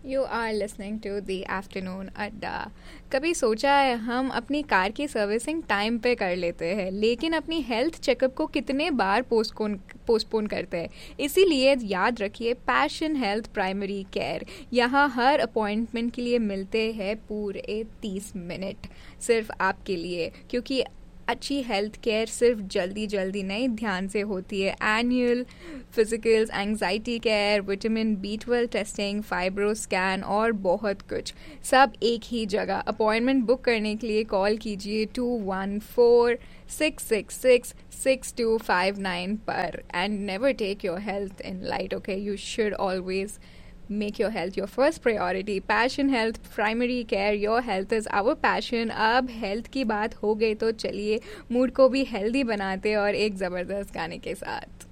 You are listening to the afternoon अड्डा। कभी सोचा है हम अपनी कार की सर्विसिंग टाइम पे कर लेते हैं, लेकिन अपनी हेल्थ चेकअप को कितने बार पोस्टपोन करते हैं। इसीलिए याद रखिए, पैशन हेल्थ प्राइमरी केयर। यहाँ हर अपॉइंटमेंट के लिए मिलते हैं पूरे 30 मिनट सिर्फ आपके लिए, क्योंकि अच्छी हेल्थ केयर सिर्फ जल्दी जल्दी नहीं, ध्यान से होती है। Annual physicals, anxiety care, vitamin B12 testing, fibro scan और बहुत कुछ, सब एक ही जगह। अपॉइंटमेंट बुक करने के लिए कॉल कीजिए 214-666-6259 पर। And never take your health in light, okay? You should always make your health your first priority. Passion health primary care, your health is our passion. अब हेल्थ की बात हो गई तो चलिए मूड को भी हेल्दी बनाते और एक ज़बरदस्त गाने के साथ।